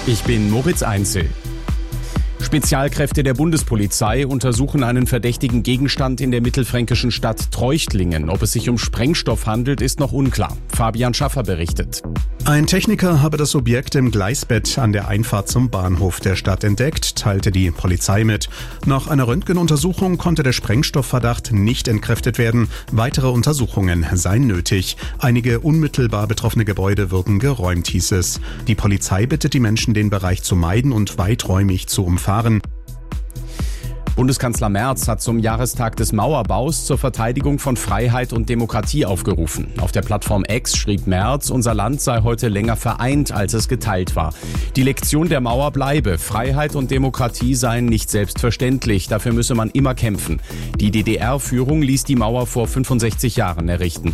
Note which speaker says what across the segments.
Speaker 1: Ich bin Moritz Einzel. Spezialkräfte der Bundespolizei untersuchen einen verdächtigen Gegenstand in der mittelfränkischen Stadt Treuchtlingen. Ob es sich um Sprengstoff handelt, ist noch unklar. Fabian Schaffer berichtet.
Speaker 2: Ein Techniker habe das Objekt im Gleisbett an der Einfahrt zum Bahnhof der Stadt entdeckt, teilte die Polizei mit. Nach einer Röntgenuntersuchung konnte der Sprengstoffverdacht nicht entkräftet werden. Weitere Untersuchungen seien nötig. Einige unmittelbar betroffene Gebäude würden geräumt, hieß es. Die Polizei bittet die Menschen, den Bereich zu meiden und weiträumig zu umfahren.
Speaker 1: Bundeskanzler Merz hat zum Jahrestag des Mauerbaus zur Verteidigung von Freiheit und Demokratie aufgerufen. Auf der Plattform X schrieb Merz, unser Land sei heute länger vereint, als es geteilt war. Die Lektion der Mauer bleibe. Freiheit und Demokratie seien nicht selbstverständlich. Dafür müsse man immer kämpfen. Die DDR-Führung ließ die Mauer vor 65 Jahren errichten.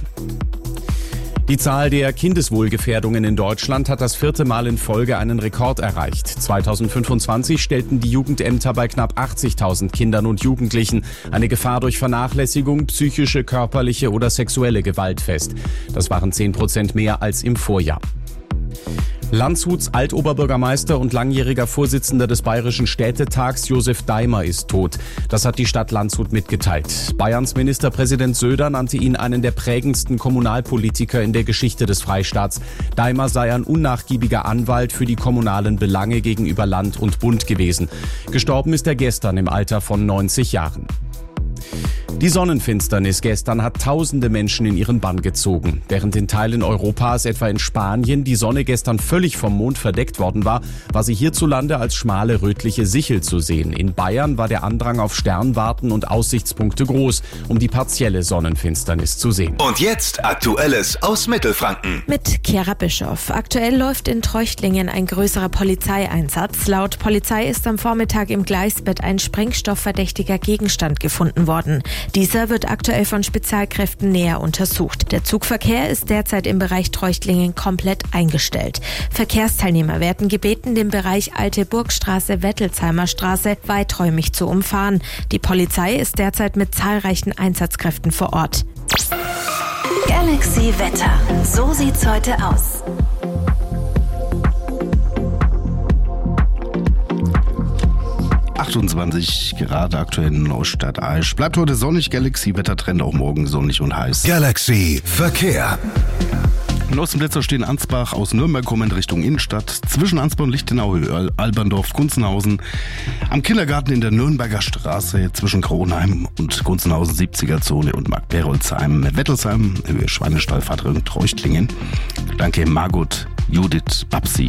Speaker 1: Die Zahl der Kindeswohlgefährdungen in Deutschland hat das 4. Mal in Folge einen Rekord erreicht. 2025 stellten die Jugendämter bei knapp 80.000 Kindern und Jugendlichen eine Gefahr durch Vernachlässigung, psychische, körperliche oder sexuelle Gewalt fest. Das waren 10% mehr als im Vorjahr. Landshuts Altoberbürgermeister und langjähriger Vorsitzender des Bayerischen Städtetags Josef Daimer ist tot. Das hat die Stadt Landshut mitgeteilt. Bayerns Ministerpräsident Söder nannte ihn einen der prägendsten Kommunalpolitiker in der Geschichte des Freistaats. Daimer sei ein unnachgiebiger Anwalt für die kommunalen Belange gegenüber Land und Bund gewesen. Gestorben ist er gestern im Alter von 90 Jahren. Die Sonnenfinsternis gestern hat tausende Menschen in ihren Bann gezogen. Während in Teilen Europas, etwa in Spanien, die Sonne gestern völlig vom Mond verdeckt worden war sie hierzulande als schmale rötliche Sichel zu sehen. In Bayern war der Andrang auf Sternwarten und Aussichtspunkte groß, um die partielle Sonnenfinsternis zu sehen.
Speaker 3: Und jetzt Aktuelles aus Mittelfranken.
Speaker 4: Mit Chiara Bischoff. Aktuell läuft in Treuchtlingen ein größerer Polizeieinsatz. Laut Polizei ist am Vormittag im Gleisbett ein sprengstoffverdächtiger Gegenstand gefunden worden. Dieser wird aktuell von Spezialkräften näher untersucht. Der Zugverkehr ist derzeit im Bereich Treuchtlingen komplett eingestellt. Verkehrsteilnehmer werden gebeten, den Bereich Alte Burgstraße, Wettelsheimer Straße weiträumig zu umfahren. Die Polizei ist derzeit mit zahlreichen Einsatzkräften vor Ort.
Speaker 5: Galaxy Wetter. So sieht's heute aus.
Speaker 6: Grad aktuell in Neustadt-Aisch. Bleibt heute sonnig, Galaxy-Wettertrend auch morgen sonnig und heiß.
Speaker 3: Galaxy Verkehr.
Speaker 6: In Ostenblitzer stehen Ansbach aus Nürnberg kommend Richtung Innenstadt. Zwischen Ansbach und Lichtenau, Alberndorf, Gunzenhausen. Am Kindergarten in der Nürnberger Straße zwischen Kronheim und Gunzenhausen 70er-Zone und Mark-Perolsheim. Wettelsheim, Höhe Schweinestall, Fahrtring, Treuchtlingen. Danke Margot, Judith, Babsi.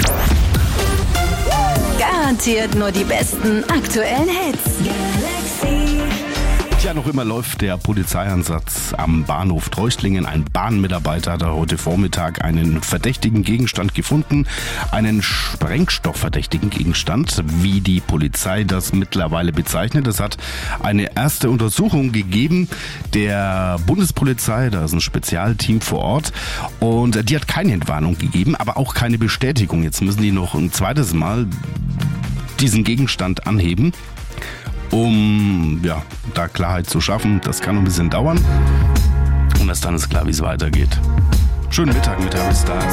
Speaker 5: Garantiert nur die besten aktuellen Hits.
Speaker 6: Ja, noch immer läuft der Polizeieinsatz am Bahnhof Treuchtlingen. Ein Bahnmitarbeiter hat heute Vormittag einen verdächtigen Gegenstand gefunden. Einen sprengstoffverdächtigen Gegenstand, wie die Polizei das mittlerweile bezeichnet. Es hat eine erste Untersuchung gegeben der Bundespolizei. Da ist ein Spezialteam vor Ort. Und die hat keine Entwarnung gegeben, aber auch keine Bestätigung. Jetzt müssen die noch ein zweites Mal diesen Gegenstand anheben, um da Klarheit zu schaffen. Das kann noch ein bisschen dauern. Und erst dann ist klar, wie es weitergeht. Schönen Mittag mit Harry Styles.